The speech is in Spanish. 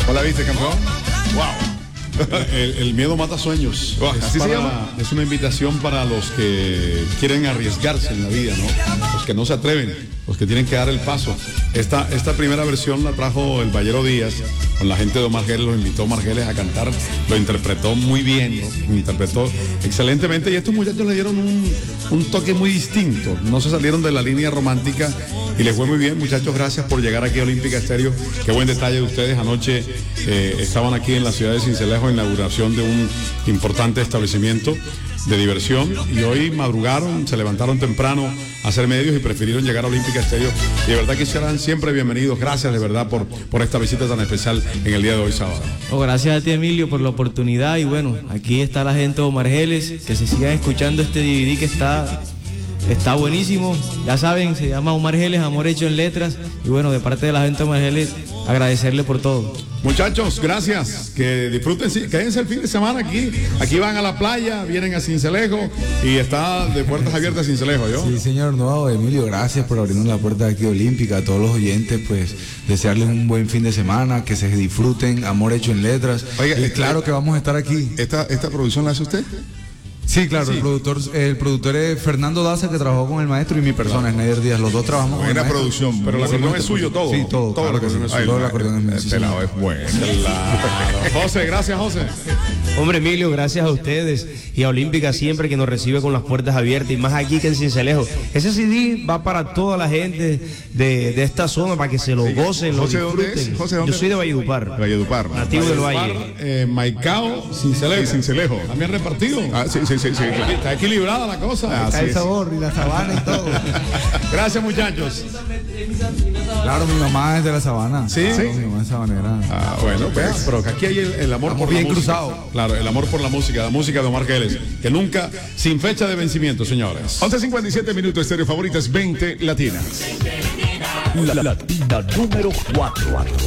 ¿O la viste, campeón? Wow. El miedo mata sueños. ¿Así se llama? Es una invitación para los que quieren arriesgarse en la vida, ¿no? Los que no se atreven, los que tienen que dar el paso. Esta primera versión la trajo el Ballero Díaz con la gente de Omar Geles, lo invitó Omar Geles a cantar, lo interpretó muy bien, ¿no? Lo interpretó excelentemente y estos muchachos le dieron un toque muy distinto, no se salieron de la línea romántica y les fue muy bien, muchachos. Gracias por llegar aquí a Olímpica Estéreo. Qué buen detalle de ustedes. Anoche estaban aquí en la ciudad de Sincelejo en la inauguración de un importante establecimiento de diversión y hoy madrugaron, se levantaron temprano a hacer medios y prefirieron llegar a Olímpica Estéreo y de verdad que serán siempre bienvenidos. Gracias de verdad por esta visita tan especial en el día de hoy sábado. Gracias a ti, Emilio, por la oportunidad y bueno, aquí está la gente de Omar Geles, que se sigan escuchando este DVD que está buenísimo. Ya saben, se llama Omar Geles, Amor Hecho en Letras y bueno, de parte de la gente de Omar Geles, agradecerle por todo. Muchachos, gracias, que disfruten, quédense el fin de semana aquí van a la playa, vienen a Sincelejo y está de puertas abiertas Sincelejo, ¿yo? Sí, señor, no, Emilio, gracias por abrirnos la puerta de aquí Olímpica, a todos los oyentes, pues, desearles un buen fin de semana, que se disfruten, Amor Hecho en Letras. Oiga, y claro que vamos a estar aquí. ¿Esta producción la hace usted? Sí, claro, sí. El productor es Fernando Daza, que trabajó con el maestro, y mi persona, Snyder Díaz. Los dos trabajamos con el maestro. Producción, pero el acordeón es suyo todo. Sí, todo. Todo Claro el acordeón es suyo. todo el acordeón es mío. Este lado es bueno. Claro. José, gracias, José. Hombre, Emilio, gracias a ustedes y a Olímpica siempre, que nos recibe con las puertas abiertas y más aquí que en Sincelejo. Ese CD va para toda la gente de esta zona para que se lo gocen, lo disfruten. José, ¿dónde? Yo soy de Valledupar. Valledupar. Nativo del Valle. Maicao, Sincelejo. Sí, Sincelejo. También repartido. Ah, sí. Está equilibrada la cosa. Está el sabor y la sabana y todo. Gracias, muchachos. Claro, mi mamá es de la sabana. Sí. Claro, mi mamá es sabanera. Ah, bueno, pues, pero que aquí hay el amor Estamos por bien la música. cruzados. Claro, el amor por la música de Omar Geles, que nunca, sin fecha de vencimiento, señores. 11:57 minutos, Estéreo Favoritas 20 Latinas. La Latina número 4.